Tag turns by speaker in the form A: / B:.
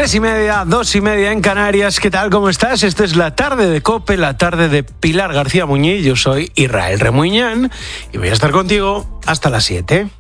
A: 3:30, 2:30 en Canarias. ¿Qué tal? ¿Cómo estás? Esta es la tarde de COPE, la tarde de Pilar García Muñiz. Yo soy Israel Remuñán y voy a estar contigo hasta las 7.